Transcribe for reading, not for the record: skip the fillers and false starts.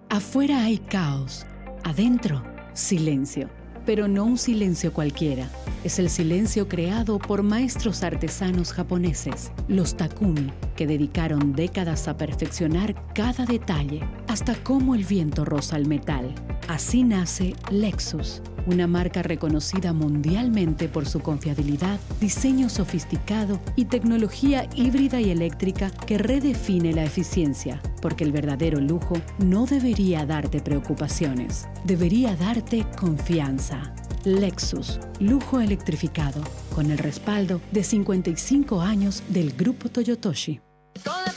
Afuera hay caos, adentro, silencio. Pero no un silencio cualquiera. Es el silencio creado por maestros artesanos japoneses, los Takumi, que dedicaron décadas a perfeccionar cada detalle, hasta cómo el viento roza el metal. Así nace Lexus, una marca reconocida mundialmente por su confiabilidad, diseño sofisticado y tecnología híbrida y eléctrica que redefine la eficiencia, porque el verdadero lujo no debería darte preocupaciones, debería darte confianza. Lexus, lujo electrificado, con el respaldo de 55 años del Grupo Toyotoshi.